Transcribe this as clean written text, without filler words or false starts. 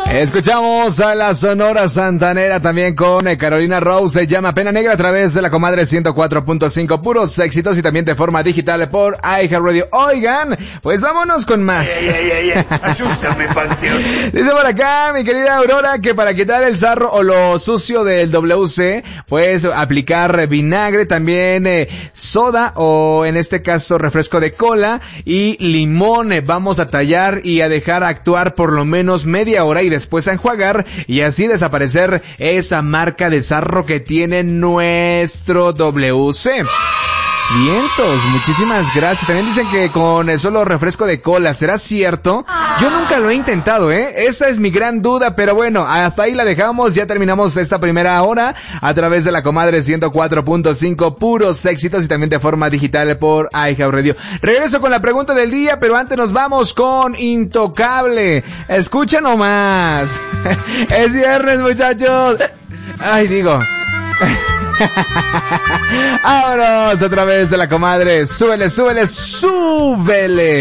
Escuchamos a la Sonora Santanera también con Carolina Rose, se llama Pena Negra a través de la comadre 104.5, puros éxitos y también de forma digital por iHeartRadio. Oigan, pues vámonos con más. Asústame, Panteón. Dice por acá mi querida Aurora que para quitar el sarro o lo sucio del WC, pues aplicar vinagre, también soda o en este caso refresco de cola y limón. Vamos a tallar y a dejar actuar por lo menos media hora y después a enjuagar y así desaparecer esa marca de sarro que tiene nuestro WC. Vientos, muchísimas gracias. También dicen que con el solo refresco de cola, ¿será cierto? Yo nunca lo he intentado, esa es mi gran duda, pero bueno, hasta ahí la dejamos. Ya terminamos esta primera hora a través de la comadre 104.5, puros éxitos y también de forma digital por iHeartRadio. Regreso con la pregunta del día, pero antes nos vamos con Intocable. Escucha nomás. Es viernes, muchachos. Ay, digo. Vámonos a través de la comadre. Súbele, súbele, súbele.